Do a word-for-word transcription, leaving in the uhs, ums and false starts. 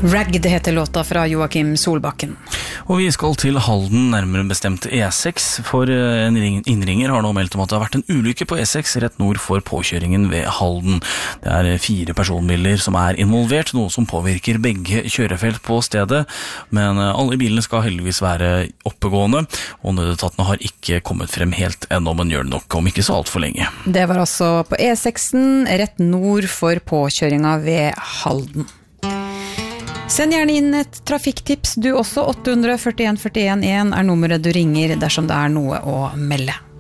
Ragged heter låta fra Joakim Solbakken. Og vi skal til Halden, nærmere bestemt E seks, for en innringer har nå meldt om at det har vært en ulykke på E seks rett nord for påkjøringen ved Halden. Det er fire personbiler som er involvert, noe som påvirker begge kjørefelt på stedet, men alle bilene skal heldigvis være oppegående, og nødetatene har ikke kommet frem helt ennå, men gjør det nok om ikke så alt for lenge. Det var altså på E seksen rett nord for påkjøringa ved Halden. Send gjerne inn et trafikktips, du også. Åtte ført en ført en en er nummeret du ringer dersom det er noe å melde.